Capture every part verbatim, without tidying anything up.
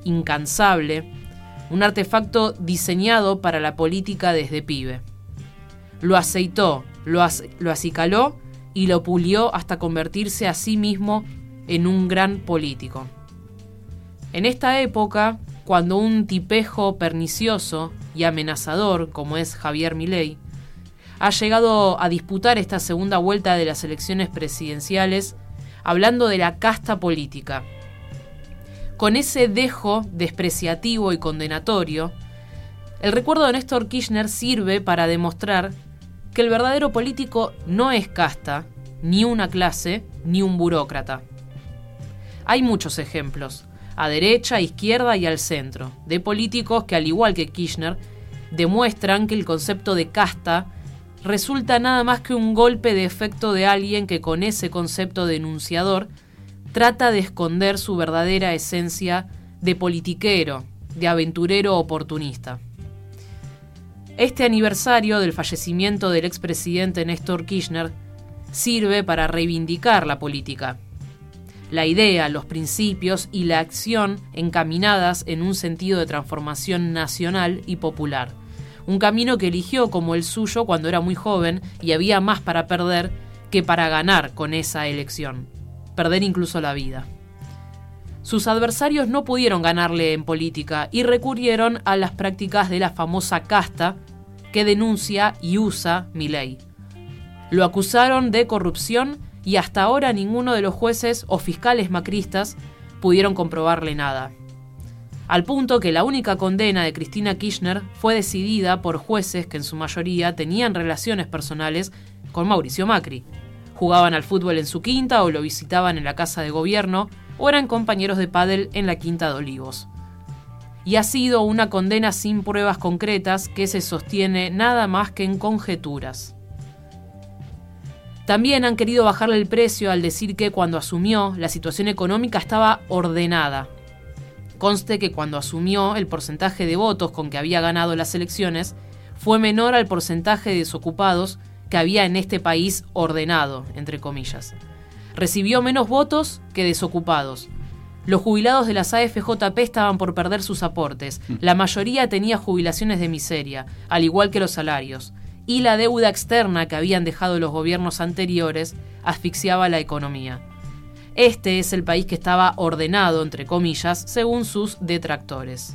incansable, un artefacto diseñado para la política desde pibe. Lo aceitó, lo, ac- lo acicaló y lo pulió hasta convertirse a sí mismo en un gran político. En esta época, cuando un tipejo pernicioso y amenazador como es Javier Milei ha llegado a disputar esta segunda vuelta de las elecciones presidenciales hablando de la casta política, con ese dejo despreciativo y condenatorio, el recuerdo de Néstor Kirchner sirve para demostrar que el verdadero político no es casta, ni una clase, ni un burócrata. Hay muchos ejemplos, a derecha, a izquierda y al centro, de políticos que, al igual que Kirchner, demuestran que el concepto de casta resulta nada más que un golpe de efecto de alguien que con ese concepto de enunciador trata de esconder su verdadera esencia de politiquero, de aventurero oportunista. Este aniversario del fallecimiento del expresidente Néstor Kirchner sirve para reivindicar la política, la idea, los principios y la acción encaminadas en un sentido de transformación nacional y popular. Un camino que eligió como el suyo cuando era muy joven y había más para perder que para ganar con esa elección, perder incluso la vida. Sus adversarios no pudieron ganarle en política y recurrieron a las prácticas de la famosa casta que denuncia y usa Milei. Lo acusaron de corrupción y hasta ahora ninguno de los jueces o fiscales macristas pudieron comprobarle nada. Al punto que la única condena de Cristina Kirchner fue decidida por jueces que en su mayoría tenían relaciones personales con Mauricio Macri. Jugaban al fútbol en su quinta o lo visitaban en la casa de gobierno o eran compañeros de pádel en la Quinta de Olivos. Y ha sido una condena sin pruebas concretas que se sostiene nada más que en conjeturas. También han querido bajarle el precio al decir que cuando asumió la situación económica estaba ordenada. Conste que cuando asumió el porcentaje de votos con que había ganado las elecciones fue menor al porcentaje de desocupados que había en este país ordenado, entre comillas. Recibió menos votos que desocupados. Los jubilados de las A F J P estaban por perder sus aportes. La mayoría tenía jubilaciones de miseria, al igual que los salarios. Y la deuda externa que habían dejado los gobiernos anteriores asfixiaba la economía. Este es el país que estaba ordenado, entre comillas, según sus detractores.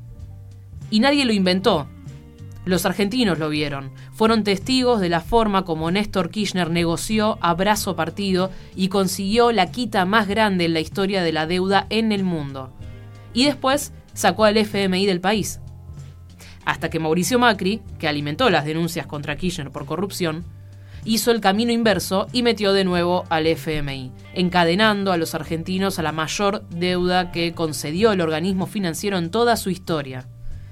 Y nadie lo inventó. Los argentinos lo vieron. Fueron testigos de la forma como Néstor Kirchner negoció a brazo partido y consiguió la quita más grande en la historia de la deuda en el mundo. Y después sacó al F M I del país. Hasta que Mauricio Macri, que alimentó las denuncias contra Kirchner por corrupción, hizo el camino inverso y metió de nuevo al F M I, encadenando a los argentinos a la mayor deuda que concedió el organismo financiero en toda su historia.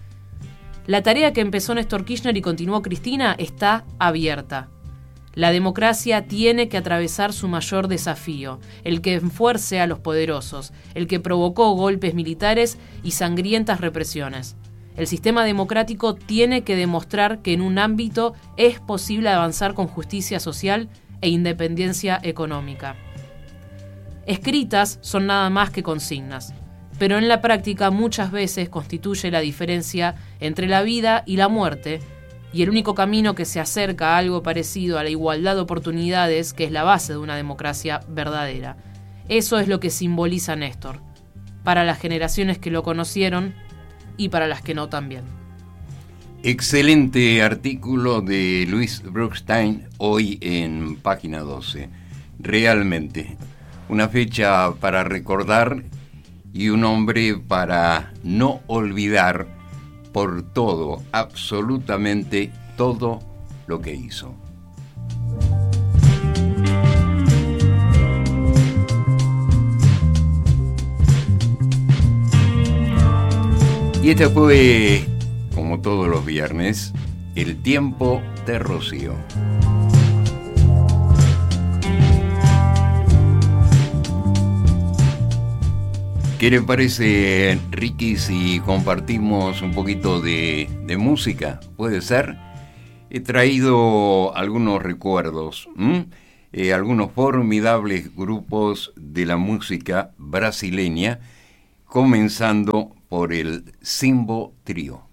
La tarea que empezó Néstor Kirchner y continuó Cristina está abierta. La democracia tiene que atravesar su mayor desafío, el que enfuerce a los poderosos, el que provocó golpes militares y sangrientas represiones. El sistema democrático tiene que demostrar que en un ámbito es posible avanzar con justicia social e independencia económica. Escritas son nada más que consignas, pero en la práctica muchas veces constituye la diferencia entre la vida y la muerte, y el único camino que se acerca a algo parecido a la igualdad de oportunidades, que es la base de una democracia verdadera. Eso es lo que simboliza Néstor, para las generaciones que lo conocieron y para las que no también. Excelente artículo de Luis Bruckstein hoy en Página doce. Realmente, una fecha para recordar y un hombre para no olvidar por todo, absolutamente todo lo que hizo. Y este fue, como todos los viernes, el tiempo de Rocío. ¿Qué le parece, Ricky, si compartimos un poquito de, de música? ¿Puede ser? He traído algunos recuerdos, eh, algunos formidables grupos de la música brasileña, comenzando por el Simbo Trío.